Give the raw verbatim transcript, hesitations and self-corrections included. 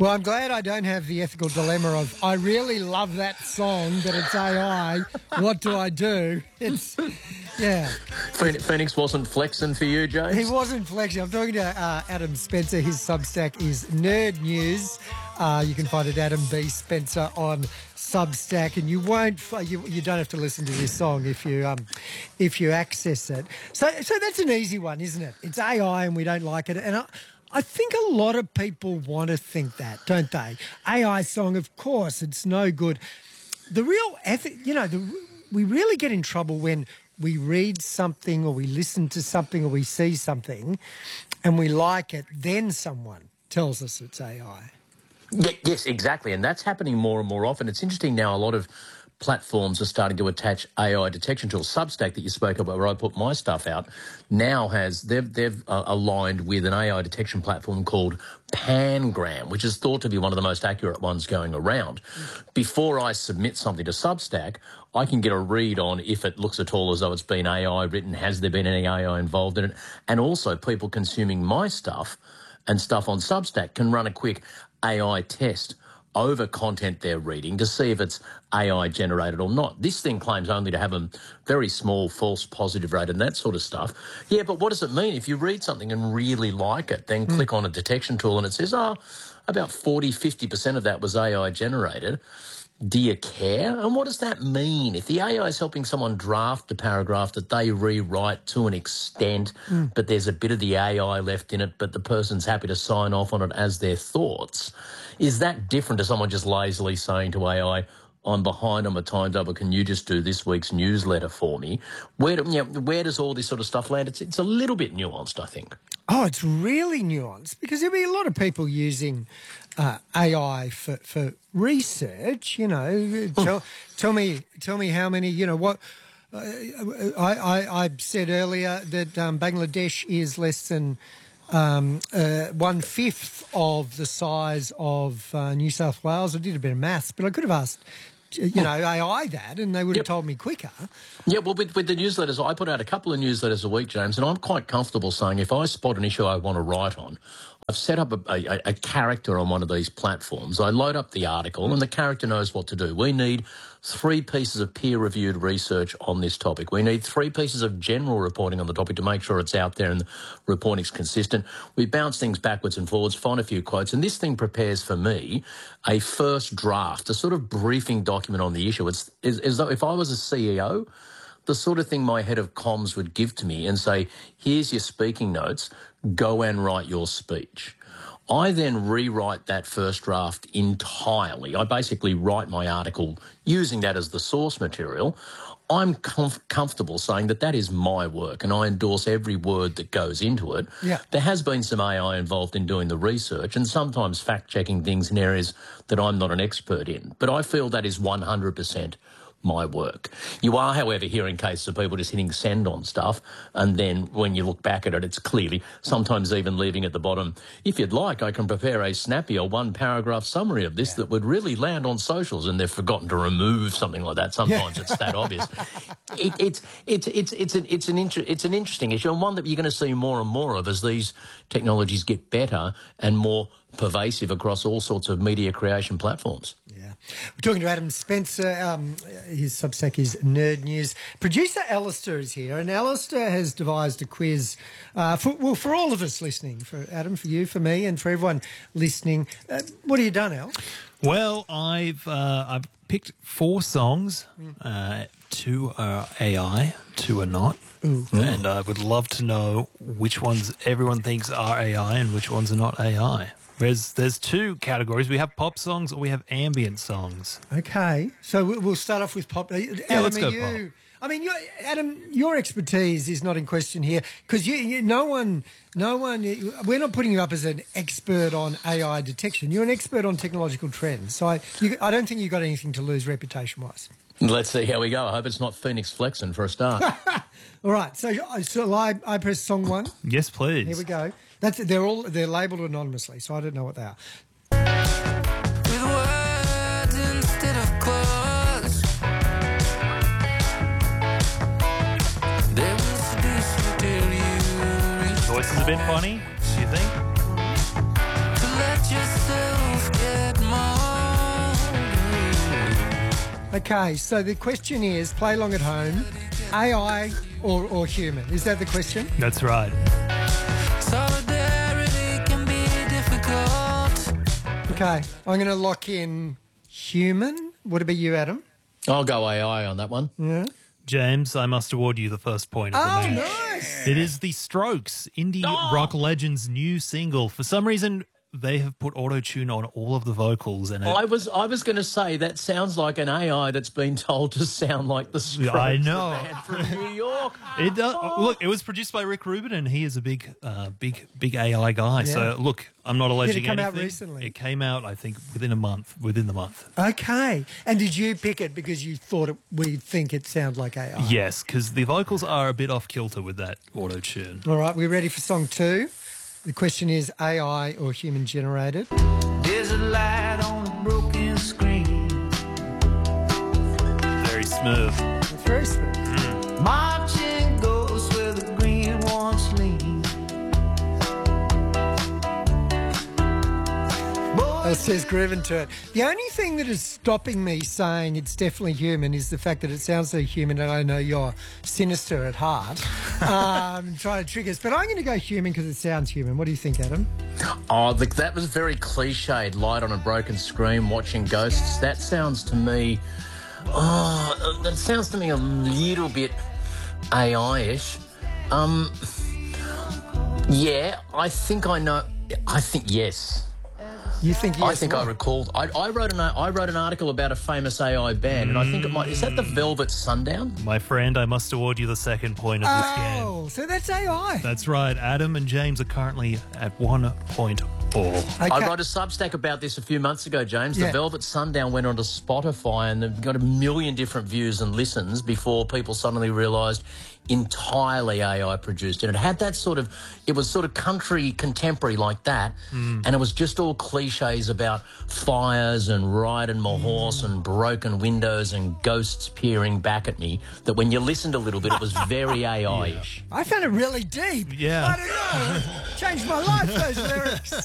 Well, I'm glad I don't have the ethical dilemma of I really love that song, but it's A I. What do I do? It's, yeah. Phoenix wasn't flexing for you, James? He wasn't flexing. I'm talking to uh, Adam Spencer. His Substack is Nerd News. Uh, you can find it Adam B. Spencer on Substack, and you won't you, you don't have to listen to this song if you um if you access it. So so that's an easy one, isn't it? It's A I, and we don't like it, and I, I think a lot of people want to think that, don't they? A I song, of course, it's no good. The real ethic, you know, the, we really get in trouble when we read something or we listen to something or we see something and we like it, then someone tells us it's A I. Yes, exactly, and that's happening more and more often. It's interesting now, a lot of platforms are starting to attach A I detection tools. Substack that you spoke about, where I put my stuff out, now has, they've, they've uh, aligned with an A I detection platform called Pangram, which is thought to be one of the most accurate ones going around. Before I submit something to Substack, I can get a read on if it looks at all as though it's been A I written, has there been any A I involved in it, and also people consuming my stuff and stuff on Substack can run a quick A I test over content they're reading to see if it's A I generated or not. This thing claims only to have a very small false positive rate and that sort of stuff. Yeah, but what does it mean? If you read something and really like it, then mm. click on a detection tool and it says, oh, about forty, fifty percent of that was A I generated. Do you care? And what does that mean? If the A I is helping someone draft a paragraph that they rewrite to an extent, mm. but there's a bit of the A I left in it, but the person's happy to sign off on it as their thoughts, is that different to someone just lazily saying to A I, I'm behind on my timetable, can you just do this week's newsletter for me? Where, do, you know, where does all this sort of stuff land? It's, it's a little bit nuanced, I think. Oh, it's really nuanced because there'll be a lot of people using uh, A I for, for research. You know, tell, tell me, tell me how many. You know what? Uh, I, I I said earlier that um, Bangladesh is less than um, uh, one fifth of the size of uh, New South Wales. I did a bit of maths, but I could have asked, you know, A I that, and they would have yep. told me quicker. Yeah, well, with, with the newsletters, I put out a couple of newsletters a week, James, and I'm quite comfortable saying if I spot an issue I want to write on, I've set up a, a, a character on one of these platforms. I load up the article, and the character knows what to do. We need three pieces of peer-reviewed research on this topic. We need three pieces of general reporting on the topic to make sure it's out there and the reporting's consistent. We bounce things backwards and forwards, find a few quotes, and this thing prepares for me a first draft, a sort of briefing document on the issue. It's as though if I was a C E O, the sort of thing my head of comms would give to me and say, here's your speaking notes, go and write your speech. I then rewrite that first draft entirely. I basically write my article using that as the source material. I'm comf- comfortable saying that that is my work and I endorse every word that goes into it. Yeah. There has been some A I involved in doing the research and sometimes fact-checking things in areas that I'm not an expert in. But I feel that is one hundred percent my work. You are, however, hearing cases of people just hitting send on stuff, and then when you look back at it, it's clearly, sometimes even leaving at the bottom, if you'd like, I can prepare a snappy or one-paragraph summary of this yeah. that would really land on socials, and they've forgotten to remove something like that. Sometimes yeah. it's that obvious. It, it's it's it's it's an it's an inter- it's an interesting issue, and one that you're going to see more and more of as these technologies get better and more pervasive across all sorts of media creation platforms. Yeah. We're talking to Adam Spencer. Um, his Substack is Nerd News. Producer Alistair is here, and Alistair has devised a quiz uh, for, well, for all of us listening, for Adam, for you, for me, and for everyone listening. Uh, what have you done, Al? Well, I've uh, I've picked four songs. Uh, two are A I, two are not. Ooh. And I would love to know which ones everyone thinks are A I and which ones are not A I. There's there's two categories. We have pop songs or we have ambient songs. Okay, so we'll start off with pop. Adam, yeah, let's go you, pop. I mean, you're, Adam, your expertise is not in question here because you, you, no one, no one. We're not putting you up as an expert on A I detection. You're an expert on technological trends. So I, you, I don't think you've got anything to lose reputation-wise. Let's see how we go. I hope it's not Phoenix flexing for a start. All right, so, so I, I press song one. Yes, please. Here we go. That's they're all they're labelled anonymously, so I don't know what they are. With words instead of claws, there was this material. Voice is a bit funny, do you think? To let yourself Okay, so the question is, play along at home, A I or, or human? Is that the question? That's right. Solidarity can be difficult. Okay, I'm going to lock in human. What about you, Adam? I'll go A I on that one. Yeah. James, I must award you the first point of the Oh, match. nice. It is the Strokes, indie Oh! rock legends' new single. For some reason, they have put auto-tune on all of the vocals, and it, I was I was going to say that sounds like an A I that's been told to sound like the Strokes, I the know. band from New York. it does. Look, it was produced by Rick Rubin, and he is a big, uh, big, big A I guy. So look, I'm not alleging come out anything. recently? It came out, I think, within a month. Within the month. Okay. And did you pick it because you thought it, we think it sounded like A I? Yes, because the vocals are a bit off kilter with that auto-tune. All right, we're ready for song two. The question is A I or human generated? There's a light on a broken screen. Very smooth. It's very smooth. Marching ghosts where the green once leaned. It says grooving to it. The only thing that is stopping me saying it's definitely human is the fact that it sounds so human, and I know you're sinister at heart, um, trying to trick us. But I'm going to go human because it sounds human. What do you think, Adam? Oh, look, that was very cliched. Light on a broken screen, watching ghosts. That sounds to me, oh, that sounds to me a little bit A I-ish. Um, yeah, I think I know. I think yes. You think yes? I think I what? recalled. I, I wrote an I wrote an article about a famous A I band, and I think it might. Is that the Velvet Sundown? My friend, I must award you the second point of this game. Oh, so that's A I. That's right. Adam and James are currently at one point all. Okay. I wrote a Substack about this a few months ago, James. Yeah. The Velvet Sundown went onto Spotify, and they've got a million different views and listens before people suddenly realised entirely A I produced. And it had that sort of, it was sort of country contemporary like that, Mm. and it was just all cliches about fires and riding my horse and broken windows and ghosts peering back at me, that when you listened a little bit, it was very A I-ish. I found it really deep. Yeah. I don't know. Changed my life, those lyrics.